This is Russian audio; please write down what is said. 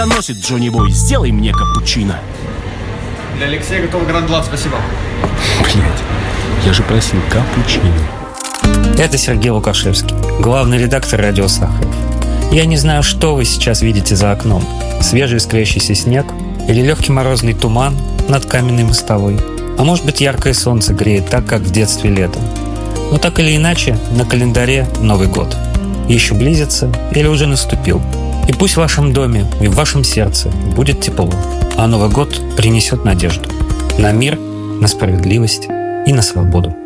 носит, Джонни Бой, сделай мне капучино. Для Алексея готов Гранд-Лад, спасибо. Блять, я же просил капучино. Это Сергей Лукашевский, главный редактор «Радио Сахаров». Я не знаю, что вы сейчас видите за окном. Свежий искрящийся снег или легкий морозный туман над каменной мостовой. А может быть, яркое солнце греет так, как в детстве летом. Но так или иначе, на календаре Новый год. Еще близится или уже наступил. И пусть в вашем доме и в вашем сердце будет тепло, а Новый год принесет надежду на мир, на справедливость и на свободу.